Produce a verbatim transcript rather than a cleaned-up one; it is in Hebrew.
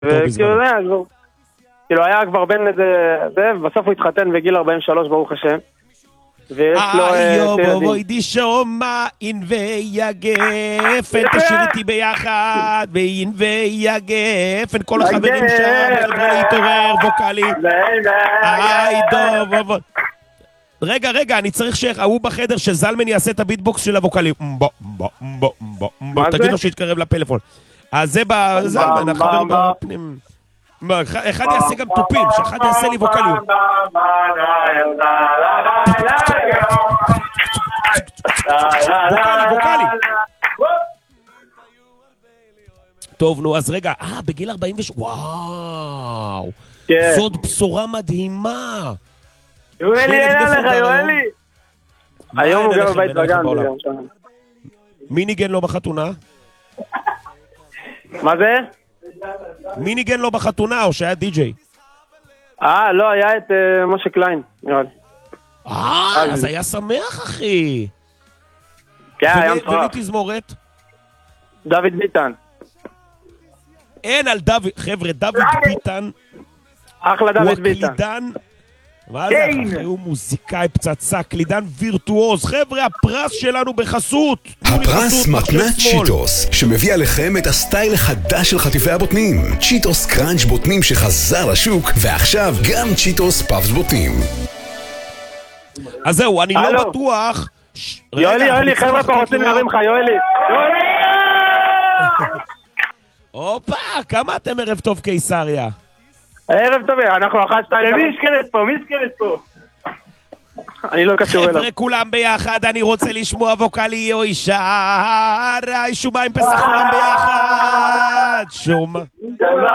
וכאילו זה, כאילו היה כבר בן איזה, זה, ובסוף הוא התחתן בגיל ארבעים ושלוש, ברוך השם. ויש לו... איוב, בואי דישומע, אין ויגפן, תשאיר איתי ביחד, ואין ויגפן, כל החברים שם, חבר'ה להתעורר, ווקלי. איי, דוב, רגע, רגע, אני צריך שהוא בחדר שזלמן יעשה את הביטבוקס של הווקלי. בוא, בוא, בוא, בוא, תגיד לו שיתקרב לפלאפון. אז זה בזלמן, החבר בפנים. אחד יעשה גם טופים, שאחד יעשה לי ווקליות. ווקלי, ווקלי. טוב, נו, אז רגע, אה, בגיל ארבעים ושש, וואו. זאת בשורה מדהימה. יואלי, אין לך, יואלי. היום הוא גם בבית בגן. מי ניגן לו בחתונה? מה זה? מי ניגן לו בחתונה או שהיה די-ג'יי? אה, לא, היה את משה קליין, נראה לי. אה, אז היה שמח, אחי. כן, היה מפרח. ומי תזמורת? דוד ביטן. אין על דוד, חבר'ה, דוד ביטן. אחלה דוד ביטן. הוא הקלידן. מה זה, אחי, הוא מוזיקאי פצצה, קלידן וירטואוז. חבר'ה, הפרס שלנו בחסות. הפרס מתנת צ'יטוס, שמביא עליכם את הסטייל החדש של חטיפי הבוטנים. צ'יטוס קראנץ' בוטנים שחזר לשוק, ועכשיו גם צ'יטוס פאפס בוטנים. אז זהו, אני לא בטוח... יואלי, יואלי, חבר'ה פה רוצים להרים לך, יואלי. הופה, כמה אתם ערב טוב קיסריה? ערב טוב, אנחנו אחת שתיים. מי ישכלת פה? מי ישכלת פה? אני לא קשור אליו. חבר'ה, כולם ביחד, אני רוצה לשמוע ווקלי או אישה. שומע עם פסח כולם ביחד. שומע.